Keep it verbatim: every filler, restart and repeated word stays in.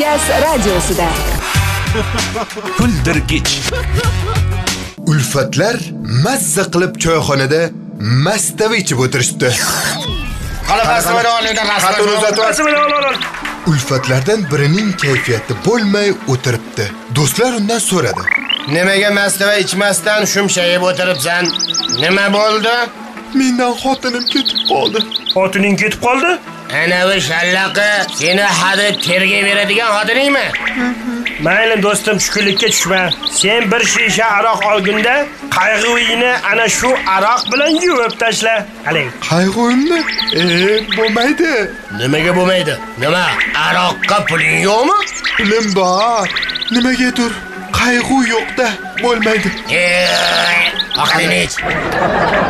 Yas radiosida. Kuldirgich. Ulfatlar mazza qilib choyxonada mastava ichib o'tirishdi. Qalabasini olingda rasmini uzatib. Ulfatlardan birining kayfiyati bo'lmay o'tiribdi. Do'stlar undan so'radi. Nimaga mastava ichmasdan shumshayib o'tiribsan? Nima bo'ldi? Mendan xotinim ketib qoldi. Xotining ketib qoldi? Ana bu shallaqi seni hadib terga beradigan xotiningmi? Mayli do'stim, shukurlikka tushma. Sen bir shisha aroq olgunda qayg'uyini ana shu aroq bilan yuvib tashla. Haling. Qayg'uyimni? Eh, bo'lmaydi. Nimaga bo'lmaydi? Nima? Aroqqa puling yo'qmi? Pulim bor. Nimagadir qayg'u yo'qda, bo'lmaydi. Eh, aqling